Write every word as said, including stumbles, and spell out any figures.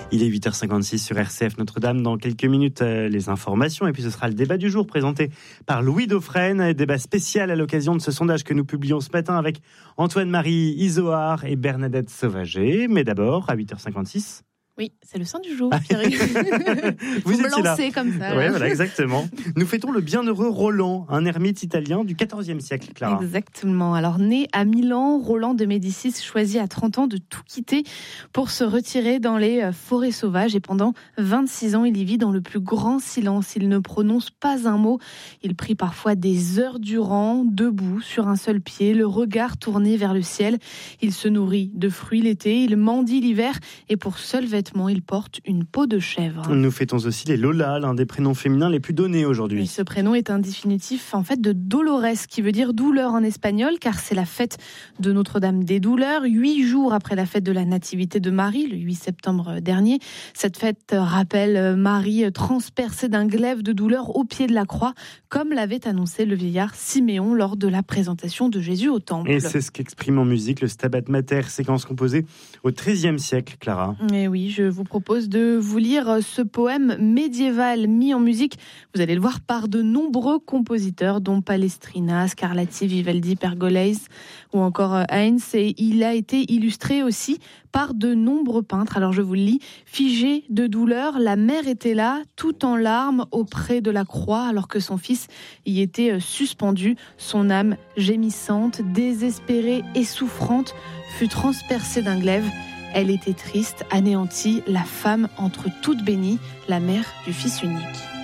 Il est huit heures cinquante-six sur R C F Notre-Dame. Dans quelques minutes, euh, les informations. Et puis ce sera le débat du jour présenté par Louis Dauphren. Débat spécial à l'occasion de ce sondage que nous publions ce matin avec Antoine-Marie Izoard et Bernadette Sauvager. Mais d'abord, à huit heures cinquante-six... Oui, c'est le saint du jour, Pierre. Vous Vous me étiez là. lancez comme ça. Oui, voilà, exactement. Nous fêtons le bienheureux Roland, un ermite italien du quatorzième siècle, Clara. Exactement. Alors, né à Milan, Roland de Médicis choisit à trente ans de tout quitter pour se retirer dans les forêts sauvages. Et pendant vingt-six ans, il y vit dans le plus grand silence. Il ne prononce pas un mot. Il prie parfois des heures durant, debout, sur un seul pied, le regard tourné vers le ciel. Il se nourrit de fruits l'été, il mendie l'hiver et pour seul vêtement, il porte une peau de chèvre. Nous fêtons aussi les Lola, l'un des prénoms féminins les plus donnés aujourd'hui. Et ce prénom est un définitif en fait de Dolores, qui veut dire douleur en espagnol, car c'est la fête de Notre-Dame des Douleurs, huit jours après la fête de la Nativité de Marie, le huit septembre dernier. Cette fête rappelle Marie transpercée d'un glaive de douleur au pied de la croix, comme l'avait annoncé le vieillard Siméon lors de la présentation de Jésus au temple. Et c'est ce qu'exprime en musique le Stabat Mater, séquence composée au treizième siècle, Clara. Et oui, je vous propose de vous lire ce poème médiéval mis en musique, vous allez le voir, par de nombreux compositeurs, dont Palestrina, Scarlatti, Vivaldi, Pergolese ou encore Heinz. Et il a été illustré aussi par de nombreux peintres. Alors je vous le lis. Figée de douleur, la mère était là, tout en larmes, auprès de la croix, alors que son fils y était suspendu. Son âme gémissante, désespérée et souffrante fut transpercée d'un glaive. Elle était triste, anéantie, la femme entre toutes bénies, la mère du Fils unique.